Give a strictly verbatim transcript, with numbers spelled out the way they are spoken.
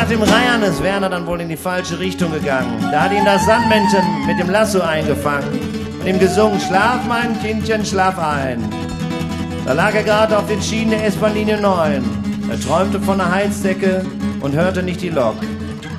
nach dem Reiern ist Werner dann wohl in die falsche Richtung gegangen. Da hat ihn das Sandmännchen mit dem Lasso eingefangen und ihm gesungen, schlaf mein Kindchen, schlaf ein. Da lag er gerade auf den Schienen der S-Bahn-Linie neun. Er träumte von der Heizdecke und hörte nicht die Lok.